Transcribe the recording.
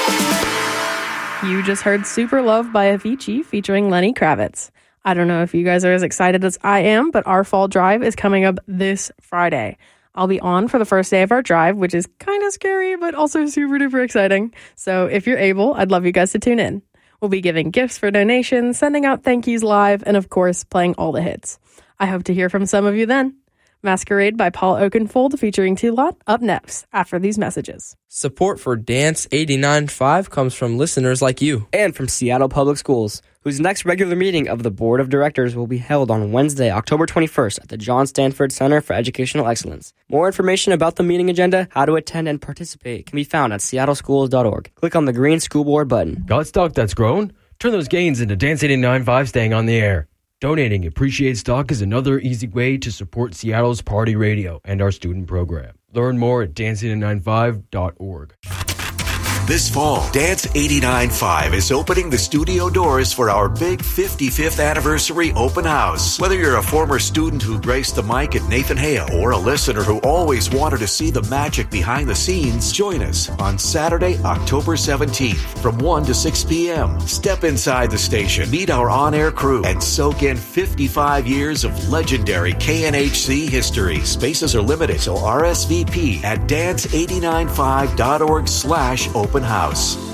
You just heard Super Love by Avicii featuring Lenny Kravitz. I don't know if you guys are as excited as I am, but our fall drive is coming up this Friday. I'll be on for the first day of our drive, which is kind of scary, but also super duper exciting. So if you're able, I'd love you guys to tune in. We'll be giving gifts for donations, sending out thank yous live, and of course, playing all the hits. I hope to hear from some of you then. Masquerade by Paul Oakenfold featuring T-Lot up next after these messages. Support for Dance 89.5 comes from listeners like you. And from Seattle Public Schools, whose next regular meeting of the Board of Directors will be held on Wednesday, October 21st at the John Stanford Center for Educational Excellence. More information about the meeting agenda, how to attend and participate can be found at seattleschools.org. Click on the green school board button. Got stock that's grown? Turn those gains into Dance 89.5 staying on the air. Donating Appreciate Stock is another easy way to support Seattle's Party Radio and our student program. Learn more at dance89.5.org. This fall, Dance 89.5 is opening the studio doors for our big 55th anniversary open house. Whether you're a former student who graced the mic at Nathan Hale or a listener who always wanted to see the magic behind the scenes, join us on Saturday, October 17th from 1 to 6 p.m. Step inside the station, meet our on-air crew, and soak in 55 years of legendary KNHC history. Spaces are limited, so RSVP at dance895.org/open house.